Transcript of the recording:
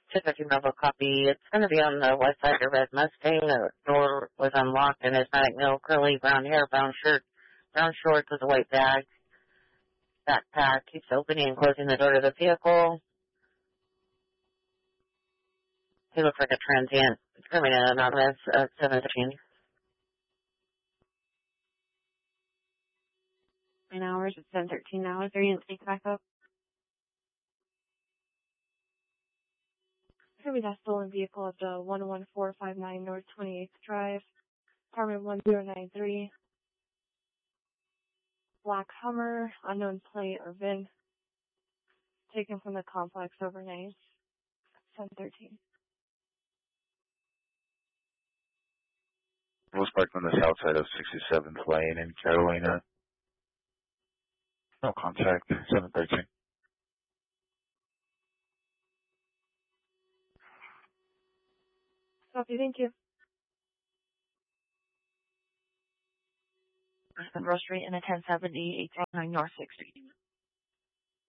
took a T-Mobile copy. It's going to be on the west side of Red Mustang. The door was unlocked, and Asthmatic male, curly brown hair, brown shirt, brown shorts with a white bag. Backpack keeps opening and closing the door to the vehicle. He looks like a transient. Coming in anonymous at 7:13. 9 hours at 7:13 now. Is there any take back up? Here we got stolen vehicle at the 11459 North 28th Drive, apartment 1093. Black Hummer, unknown plate or VIN, taken from the complex overnight. 10:13. Was parked on the south side of 67th Lane in Carolina. No contact. 7:13. Copy, thank you. Grocery in the 1070, 809 North 6th Street.